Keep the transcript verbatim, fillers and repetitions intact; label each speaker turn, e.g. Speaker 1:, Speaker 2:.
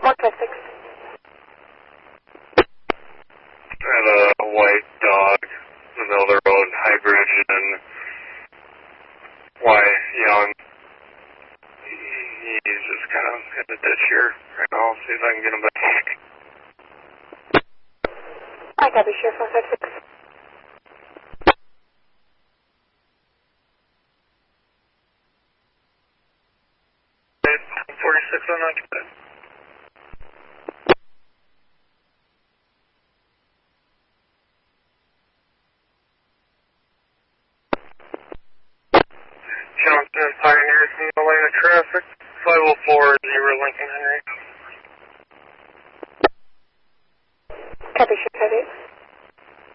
Speaker 1: one five six.
Speaker 2: I had a white dog in the middle of the road, hybrid, and why, young. He's just kind of in the ditch here right now. I'll see if I can get him back.
Speaker 1: I copy, Sheriff one five six.
Speaker 2: forty-six unoccupied. Johnson Pioneers in the lane of traffic. five oh four, zero Lincoln